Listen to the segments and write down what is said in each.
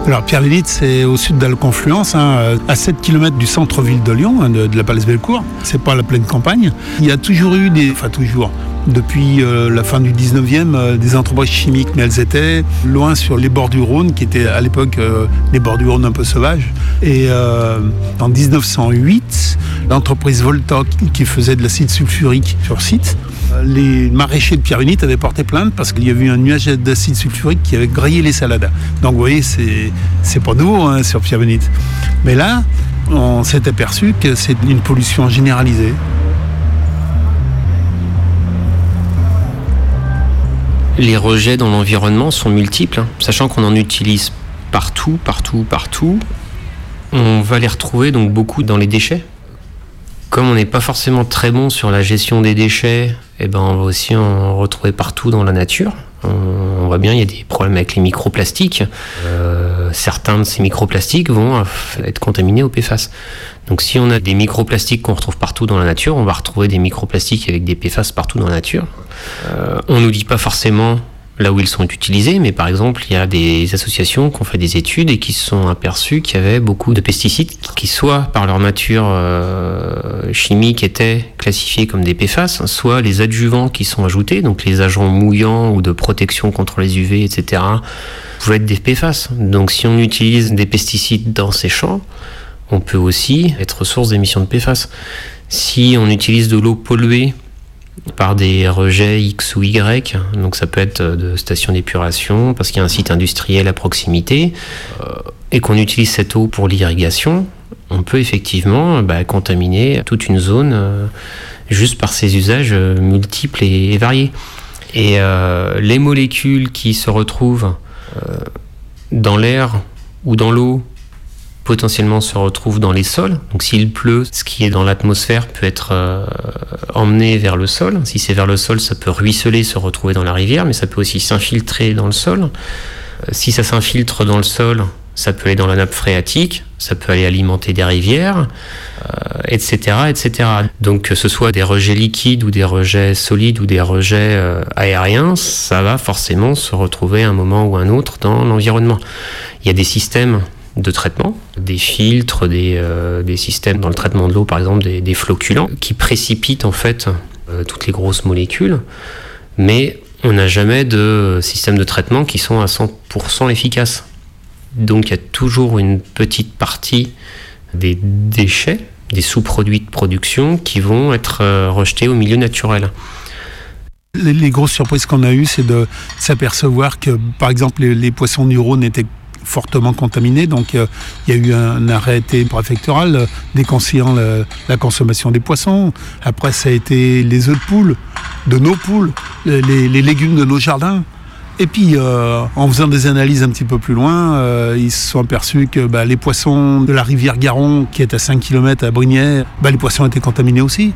Alors Pierre-Bénite, c'est au sud de la Confluence, à 7 km du centre-ville de Lyon, de la Place Bellecour. C'est pas la pleine campagne. Il y a toujours eu depuis la fin du 19e, des entreprises chimiques, mais elles étaient loin sur les bords du Rhône, qui étaient à l'époque des bords du Rhône un peu sauvages. Et en 1908, l'entreprise Volta, qui faisait de l'acide sulfurique sur site, les maraîchers de Pierre-Bénite avaient porté plainte parce qu'il y avait eu un nuage d'acide sulfurique qui avait grillé les salades. Donc vous voyez, c'est pas nouveau sur Pierre-Bénite. Mais là, on s'est aperçu que c'est une pollution généralisée. Les rejets dans l'environnement sont multiples, sachant qu'on en utilise partout. On va les retrouver donc beaucoup dans les déchets. Comme on n'est pas forcément très bon sur la gestion des déchets, on va aussi en retrouver partout dans la nature. On voit bien, il y a des problèmes avec les microplastiques. Certains de ces microplastiques vont être contaminés au PFAS. Donc si on a des microplastiques qu'on retrouve partout dans la nature, on va retrouver des microplastiques avec des PFAS partout dans la nature. On ne nous dit pas forcément là où ils sont utilisés, mais par exemple, il y a des associations qui ont fait des études et qui se sont aperçues qu'il y avait beaucoup de pesticides qui, soit par leur nature chimique, étaient classifiés comme des PFAS, soit les adjuvants qui sont ajoutés, donc les agents mouillants ou de protection contre les UV, etc., pouvaient être des PFAS. Donc si on utilise des pesticides dans ces champs, on peut aussi être source d'émissions de PFAS. Si on utilise de l'eau polluée par des rejets X ou Y, donc ça peut être de stations d'épuration parce qu'il y a un site industriel à proximité, et qu'on utilise cette eau pour l'irrigation, on peut effectivement contaminer toute une zone juste par ces usages multiples et variés. Et les molécules qui se retrouvent dans l'air ou dans l'eau potentiellement se retrouvent dans les sols. Donc s'il pleut, ce qui est dans l'atmosphère peut être emmené vers le sol. Si c'est vers le sol, ça peut ruisseler, se retrouver dans la rivière, mais ça peut aussi s'infiltrer dans le sol. Si ça s'infiltre dans le sol, ça peut aller dans la nappe phréatique, ça peut aller alimenter des rivières, etc., etc. Donc que ce soit des rejets liquides ou des rejets solides ou des rejets aériens, ça va forcément se retrouver à un moment ou un autre dans l'environnement. Il y a des systèmes de traitement, des filtres, des systèmes dans le traitement de l'eau, par exemple des floculants, qui précipitent en fait toutes les grosses molécules, mais on n'a jamais de système de traitement qui sont à 100% efficaces. Donc il y a toujours une petite partie des déchets, des sous-produits de production qui vont être rejetés au milieu naturel. Les grosses surprises qu'on a eues, c'est de s'apercevoir que, par exemple, les poissons du Rhône étaient fortement contaminés. Donc il y a eu un arrêté préfectoral déconseillant la consommation des poissons. Après, ça a été les œufs de poule, de nos poules, les légumes de nos jardins. Et puis, en faisant des analyses un petit peu plus loin, ils se sont aperçus que les poissons de la rivière Garon, qui est à 5 km à Brignais, les poissons étaient contaminés aussi.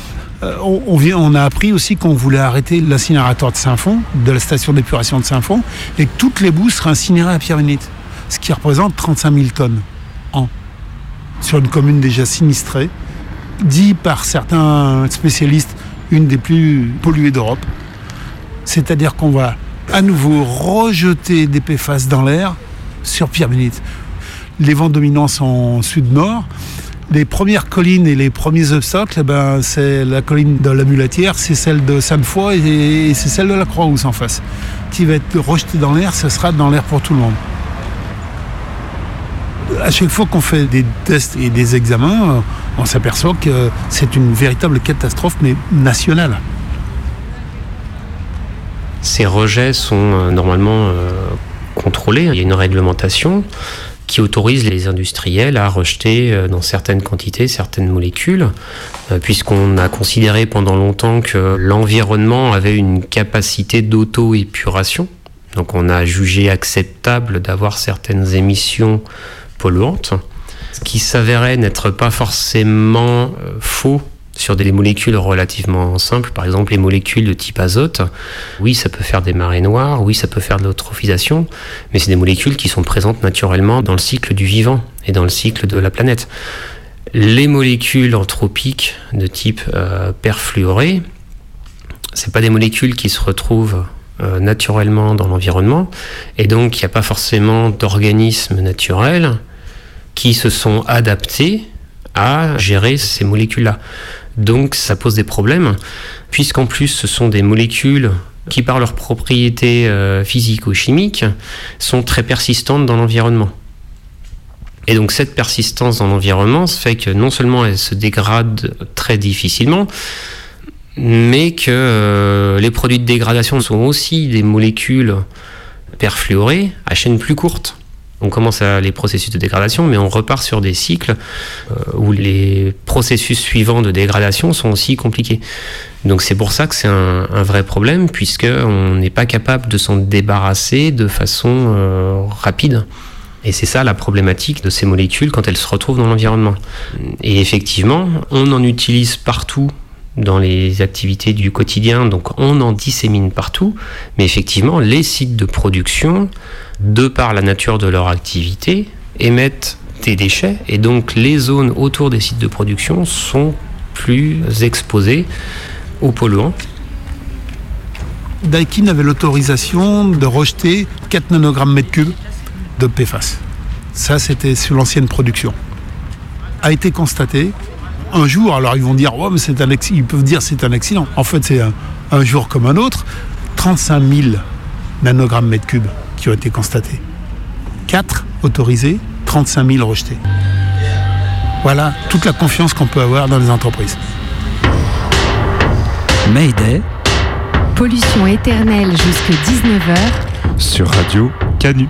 On a appris aussi qu'on voulait arrêter l'incinérateur de Saint-Fond, de la station d'épuration de Saint-Fond, et que toutes les boues seraient incinérées à Pierre-Bénite, ce qui représente 35 000 tonnes an, sur une commune déjà sinistrée, dit par certains spécialistes une des plus polluées d'Europe. C'est-à-dire qu'on va à nouveau rejeter des PFAS dans l'air sur Pierre-Bénite. Les vents dominants sont sud-nord. Les premières collines et les premiers obstacles, c'est la colline de la Mulatière, c'est celle de Sainte-Foy et c'est celle de la Croix-Rousse en face. Qui va être rejetée dans l'air, ce sera dans l'air pour tout le monde. À chaque fois qu'on fait des tests et des examens, on s'aperçoit que c'est une véritable catastrophe, mais nationale. Ces rejets sont normalement contrôlés. Il y a une réglementation qui autorise les industriels à rejeter dans certaines quantités certaines molécules, puisqu'on a considéré pendant longtemps que l'environnement avait une capacité d'auto-épuration. Donc on a jugé acceptable d'avoir certaines émissions polluantes, ce qui s'avérait n'être pas forcément faux sur des molécules relativement simples, par exemple les molécules de type azote. Oui, ça peut faire des marées noires, oui, ça peut faire de l'eutrophisation, mais c'est des molécules qui sont présentes naturellement dans le cycle du vivant et dans le cycle de la planète. Les molécules anthropiques de type perfluoré, c'est pas des molécules qui se retrouvent naturellement dans l'environnement, et donc il n'y a pas forcément d'organismes naturels qui se sont adaptés à gérer ces molécules-là. Donc ça pose des problèmes, puisqu'en plus ce sont des molécules qui, par leurs propriétés physiques ou chimiques, sont très persistantes dans l'environnement. Et donc cette persistance dans l'environnement fait que non seulement elles se dégradent très difficilement, mais que les produits de dégradation sont aussi des molécules perfluorées à chaîne plus courte. On commence les processus de dégradation, mais on repart sur des cycles où les processus suivants de dégradation sont aussi compliqués. Donc c'est pour ça que c'est un vrai problème, puisqu'on n'est pas capable de s'en débarrasser de façon rapide. Et c'est ça la problématique de ces molécules quand elles se retrouvent dans l'environnement. Et effectivement, on en utilise partout dans les activités du quotidien, donc on en dissémine partout, mais effectivement, les sites de production, de par la nature de leur activité, émettent des déchets, et donc les zones autour des sites de production sont plus exposées aux polluants. Daikin avait l'autorisation de rejeter 4 nanogrammes mètre cube de PFAS. Ça, c'était sur l'ancienne production. A été constaté un jour, alors ils vont dire, oh, mais ils peuvent dire c'est un accident. En fait, c'est un jour comme un autre. 35 000 nanogrammes mètre cube qui ont été constatés. 4 autorisés, 35 000 rejetés. Voilà toute la confiance qu'on peut avoir dans les entreprises. Mayday. Pollution éternelle jusqu'à 19h. Sur Radio Canu.